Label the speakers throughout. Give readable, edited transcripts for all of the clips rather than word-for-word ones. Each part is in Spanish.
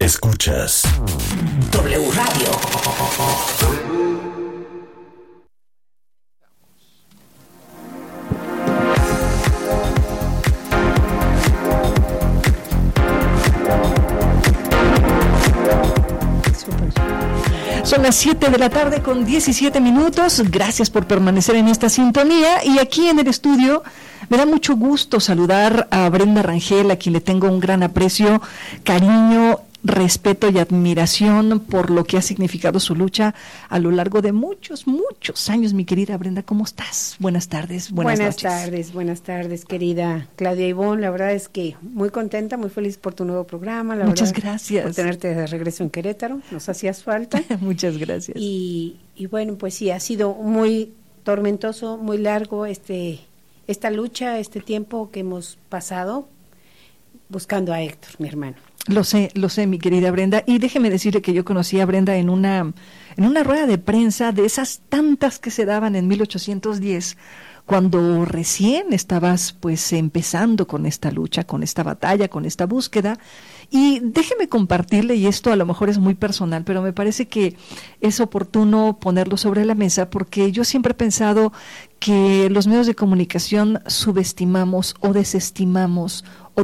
Speaker 1: Escuchas W Radio.
Speaker 2: Son las 7 de la tarde con 17 minutos. Gracias por permanecer en esta sintonía. Y aquí en el estudio me da mucho gusto saludar a Brenda Rangel, a quien le tengo un gran aprecio, cariño, respeto y admiración por lo que ha significado su lucha a lo largo de muchos años. Mi querida Brenda, ¿cómo estás? Buenas tardes, buenas noches.
Speaker 3: Buenas tardes, querida Claudia Ivonne. La verdad es que muy contenta, muy feliz por tu nuevo programa.
Speaker 2: Muchas gracias.
Speaker 3: Por tenerte de regreso en Querétaro, nos hacías falta.
Speaker 2: Muchas gracias.
Speaker 3: Y bueno, pues sí, ha sido muy tormentoso, muy largo esta lucha, este tiempo que hemos pasado buscando a Héctor, mi hermano.
Speaker 2: Lo sé, mi querida Brenda, y déjeme decirle que yo conocí a Brenda en una rueda de prensa de esas tantas que se daban en 1810, cuando recién estabas pues empezando con esta lucha, con esta batalla, con esta búsqueda. Y déjeme compartirle, y esto a lo mejor es muy personal, pero me parece que es oportuno ponerlo sobre la mesa, porque yo siempre he pensado que los medios de comunicación subestimamos o desestimamos o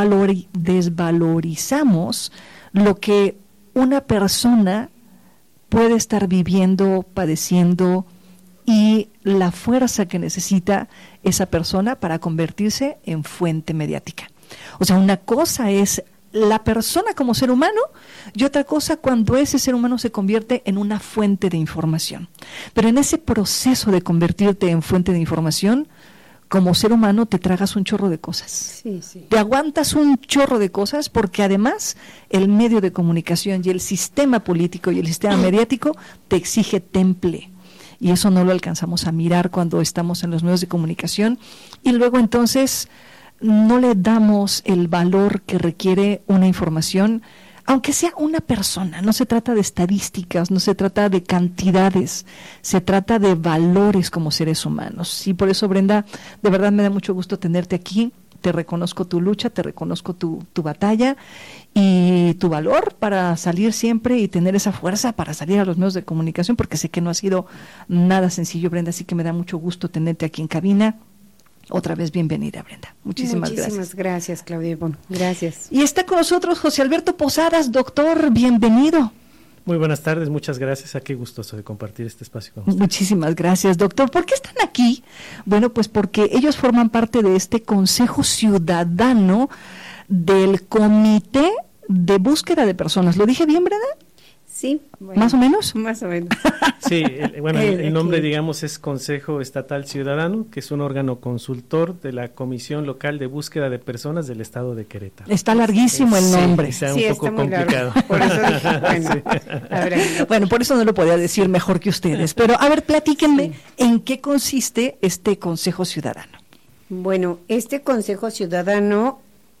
Speaker 2: desvalorizamos lo que una persona puede estar viviendo, padeciendo, y la fuerza que necesita esa persona para convertirse en fuente mediática. O sea, una cosa es la persona como ser humano y otra cosa cuando ese ser humano se convierte en una fuente de información. Pero en ese proceso de convertirte en fuente de información, como ser humano te tragas un chorro de cosas.
Speaker 3: Sí.
Speaker 2: Te aguantas un chorro de cosas porque además el medio de comunicación y el sistema político y el sistema mediático te exige temple. Y eso no lo alcanzamos a mirar cuando estamos en los medios de comunicación. Y luego entonces no le damos el valor que requiere una información, aunque sea una persona. No se trata de estadísticas, no se trata de cantidades, se trata de valores como seres humanos. Y por eso, Brenda, de verdad me da mucho gusto tenerte aquí. Te reconozco tu lucha, te reconozco tu batalla y tu valor para salir siempre y tener esa fuerza para salir a los medios de comunicación, porque sé que no ha sido nada sencillo, Brenda, así que me da mucho gusto tenerte aquí en cabina. Otra vez bienvenida, Brenda. Muchísimas gracias.
Speaker 3: Muchísimas gracias, Claudia Ivonne. Gracias.
Speaker 2: Y está con nosotros José Alberto Posadas, doctor, bienvenido.
Speaker 4: Muy buenas tardes, muchas gracias. Qué gustoso de compartir este espacio con ustedes.
Speaker 2: Muchísimas gracias, doctor. ¿Por qué están aquí? Bueno, pues porque ellos forman parte de este Consejo Ciudadano del Comité de Búsqueda de Personas. ¿Lo dije bien, Brenda?
Speaker 3: Sí. Bueno,
Speaker 2: ¿Más o menos?
Speaker 3: Más o menos.
Speaker 4: Sí, el nombre, digamos, es Consejo Estatal Ciudadano, que es un órgano consultor de la Comisión Local de Búsqueda de Personas del Estado de Querétaro.
Speaker 2: Está larguísimo el nombre.
Speaker 4: Sí, un poco complicado.
Speaker 3: Por eso dije,
Speaker 2: bueno, por eso no lo podía decir mejor que ustedes. Pero, a ver, platíquenme, ¿en qué consiste este Consejo Ciudadano?
Speaker 3: Bueno, este Consejo Ciudadano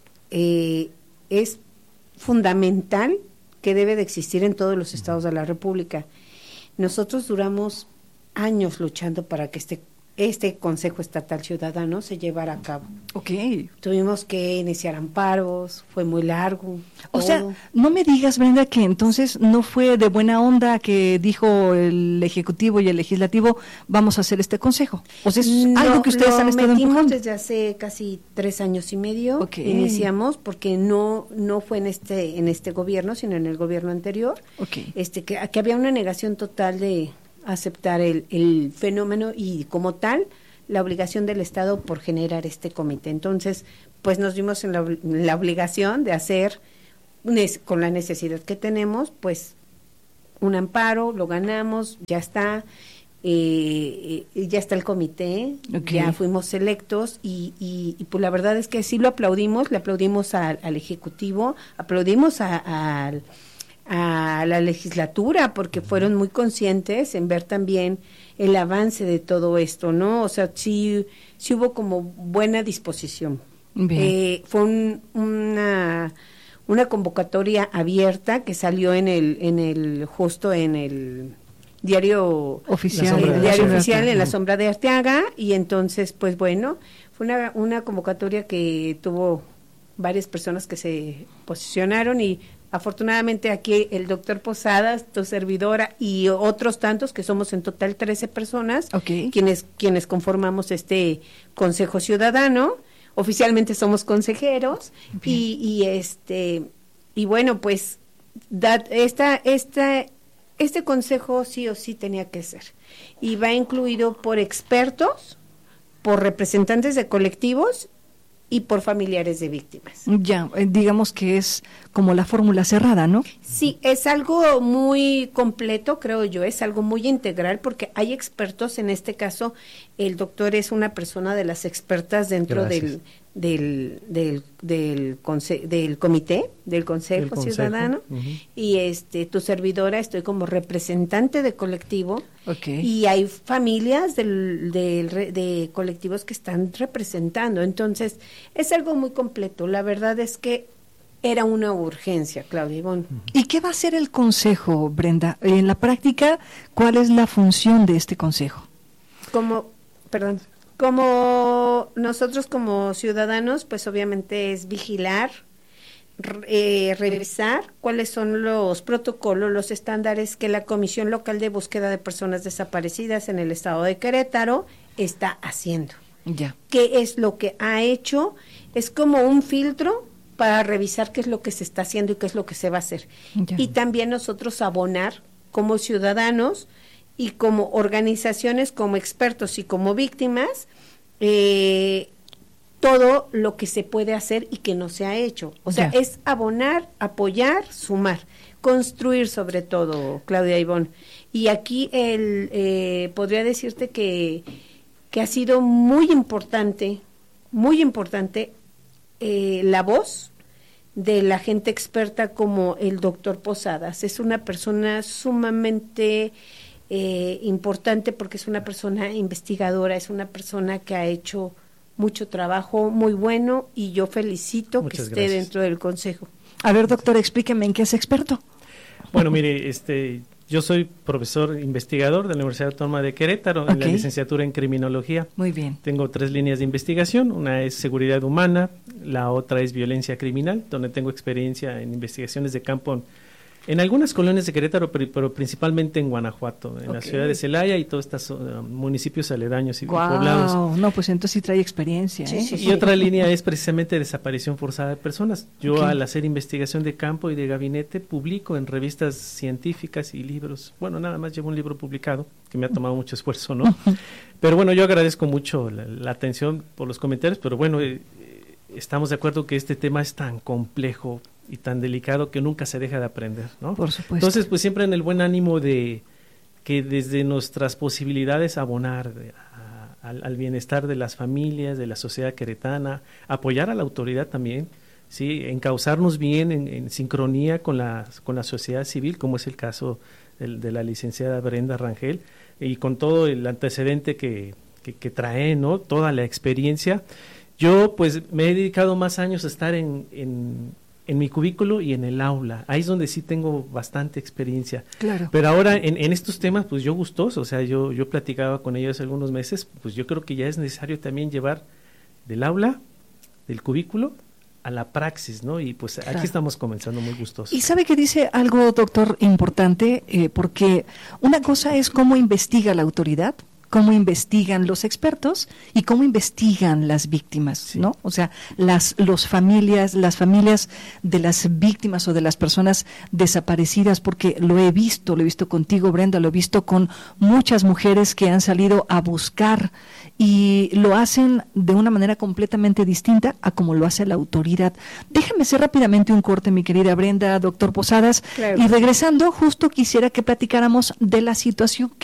Speaker 3: es fundamental, que debe de existir en todos los estados de la República. Nosotros duramos años luchando para que este Consejo Estatal Ciudadano se llevara a cabo.
Speaker 2: Okay.
Speaker 3: Tuvimos que iniciar amparos, fue muy largo.
Speaker 2: O sea, no me digas, Brenda, que entonces no fue de buena onda que dijo el Ejecutivo y el Legislativo, vamos a hacer este consejo. O sea, es algo que ustedes han estado empujando.
Speaker 3: Desde hace casi 3 años y medio.
Speaker 2: Okay.
Speaker 3: Iniciamos, porque no fue en este gobierno, sino en el gobierno anterior.
Speaker 2: Okay.
Speaker 3: Que había una negación total de aceptar el fenómeno y como tal la obligación del Estado por generar este comité. Entonces, pues nos vimos en la obligación de hacer, con la necesidad que tenemos, pues un amparo, lo ganamos, ya está el comité,
Speaker 2: okay.
Speaker 3: Ya fuimos selectos y pues la verdad es que sí lo aplaudimos, le aplaudimos al Ejecutivo, aplaudimos a la legislatura, porque fueron muy conscientes en ver también el avance de todo esto, ¿no? O sea, sí hubo como buena disposición. Fue una convocatoria abierta que salió en el diario oficial, en la Sombra de Arteaga, y entonces, pues bueno, fue una convocatoria que tuvo varias personas que se posicionaron y Afortunadamente aquí el doctor Posadas, tu servidora y otros tantos, que somos en total 13 personas, quienes conformamos este Consejo Ciudadano. Oficialmente somos consejeros y bueno, pues este consejo sí o sí tenía que ser, y va incluido por expertos, por representantes de colectivos y por familiares de víctimas.
Speaker 2: Ya, digamos que es como la fórmula cerrada, ¿no?
Speaker 3: Sí, es algo muy completo, creo yo, es algo muy integral, porque hay expertos, en este caso, el doctor es una persona de las expertas dentro del comité, del Consejo Ciudadano, y tu servidora, estoy como representante de colectivo, y hay familias de colectivos que están representando, entonces es algo muy completo. La verdad es que era una urgencia, Claudia Ivonne.
Speaker 2: ¿Y qué va a hacer el Consejo, Brenda? En la práctica, ¿cuál es la función de este Consejo?
Speaker 3: Como nosotros como ciudadanos, pues obviamente es vigilar, revisar cuáles son los protocolos, los estándares que la Comisión Local de Búsqueda de Personas Desaparecidas en el estado de Querétaro está haciendo.
Speaker 2: Ya.
Speaker 3: ¿Qué es lo que ha hecho? Es como un filtro para revisar qué es lo que se está haciendo y qué es lo que se va a hacer. Ya. Y también nosotros abonar como ciudadanos y como organizaciones, como expertos y como víctimas, todo lo que se puede hacer y que no se ha hecho. O sea, es abonar, apoyar, sumar, construir sobre todo, Claudia Ivonne. Y aquí podría decirte que ha sido muy importante la voz de la gente experta como el doctor Posadas. Es una persona sumamente importante, porque es una persona investigadora, es una persona que ha hecho mucho trabajo muy bueno, y yo felicito que esté dentro del consejo.
Speaker 2: A ver, doctor, explíqueme en qué es experto.
Speaker 4: Bueno, mire, yo soy profesor investigador de la Universidad Autónoma de Querétaro, en la licenciatura en Criminología.
Speaker 2: Muy bien.
Speaker 4: Tengo 3 líneas de investigación, una es seguridad humana, la otra es violencia criminal, donde tengo experiencia en investigaciones de campo en algunas colonias de Querétaro, pero principalmente en Guanajuato, en la ciudad de Celaya y todos estos municipios aledaños y poblados.
Speaker 2: No, pues entonces sí trae experiencia.
Speaker 4: Y otra línea es precisamente desaparición forzada de personas. Yo al hacer investigación de campo y de gabinete publico en revistas científicas y libros. Bueno, nada más llevo un libro publicado, que me ha tomado mucho esfuerzo, ¿no? Pero bueno, yo agradezco mucho la atención por los comentarios, pero bueno, estamos de acuerdo que este tema es tan complejo y tan delicado que nunca se deja de aprender, ¿no?
Speaker 2: Por supuesto.
Speaker 4: Entonces, pues siempre en el buen ánimo de que desde nuestras posibilidades abonar al bienestar de las familias, de la sociedad queretana, apoyar a la autoridad también, sí, encauzarnos bien en sincronía con la sociedad civil, como es el caso de la licenciada Brenda Rangel, y con todo el antecedente que trae, ¿no? Toda la experiencia. Yo pues me he dedicado más años a estar en mi cubículo y en el aula. Ahí es donde sí tengo bastante experiencia.
Speaker 2: Claro.
Speaker 4: Pero ahora en estos temas, pues yo gustoso, o sea, yo platicaba con ellos hace algunos meses, pues yo creo que ya es necesario también llevar del aula, del cubículo, a la praxis, ¿no? Y pues aquí estamos comenzando muy gustosos.
Speaker 2: Y sabe que dice algo, doctor, importante, porque una cosa es cómo investiga la autoridad, cómo investigan los expertos y cómo investigan las víctimas, ¿no? O sea, las familias de las víctimas o de las personas desaparecidas, porque lo he visto contigo, Brenda, lo he visto con muchas mujeres que han salido a buscar, y lo hacen de una manera completamente distinta a como lo hace la autoridad. Déjame hacer rápidamente un corte, mi querida Brenda, doctor Posadas, y regresando, justo quisiera que platicáramos de la situación